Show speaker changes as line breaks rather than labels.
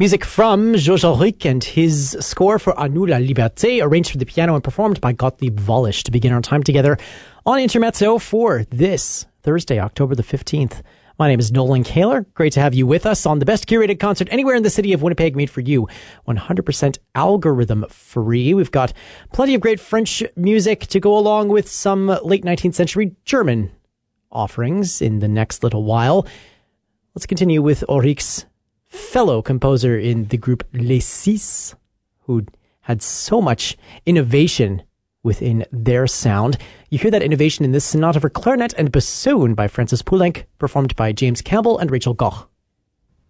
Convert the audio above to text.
Music from Georges Auric and his score for À nous la liberté, arranged for the piano and performed by Gottlieb Wallisch, to begin our time together on Intermezzo for this Thursday, October the 15th. My name is Nolan Kaler. Great to have you with us on the best curated concert anywhere in the city of Winnipeg, made for you, 100% algorithm free. We've got plenty of great French music to go along with some late 19th century German offerings in the next little while. Let's continue with Auric's fellow composer in the group Les Six, who had so much innovation within their sound. You hear that innovation in this sonata for clarinet and bassoon by Francis Poulenc, performed by James Campbell and Rachel Goch.